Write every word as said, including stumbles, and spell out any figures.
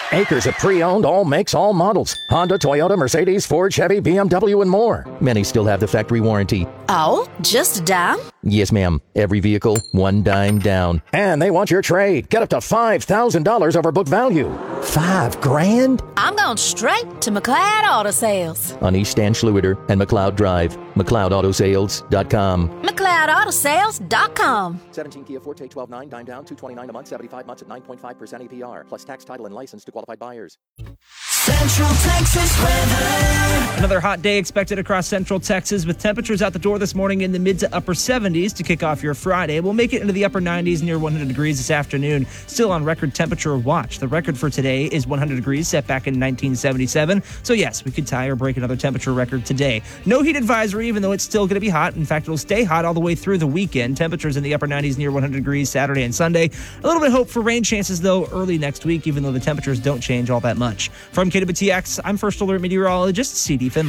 Acres of pre-owned, all makes, all models. Honda, Toyota, Mercedes, Ford, Chevy, B M W, and more. Many still have the factory warranty. Oh, just a dime? Yes, ma'am. Every vehicle, one dime down. And they want your trade. Get up to five thousand dollars over book value. Five grand? I'm going straight to McLeod Auto Sales. On East Stan Schlueter and McLeod Drive. McLeod Auto Sales dot com. McLeod Auto Sales dot com. seventeen Kia Forte twelve nine, dime down, two twenty-nine a month, seventy-five months at nine point five percent A P R. Plus tax, title, and license to qualified buyers. Central Texas weather. Another hot day expected across Central Texas with temperatures out the door this morning in the mid to upper seventies to kick off your Friday. We'll make it into the upper nineties, near one hundred degrees this afternoon. Still on record temperature watch. The record for today is one hundred degrees, set back in nineteen seventy-seven. So yes, we could tie or break another temperature record today. No heat advisory, even though it's still going to be hot. In fact, it'll stay hot all the way through the weekend. Temperatures in the upper nineties, near one hundred degrees Saturday and Sunday. A little bit of hope for rain chances, though, early next week, even though the temperatures don't change all that much. From K W T X, I'm First Alert Meteorologist C D Finley.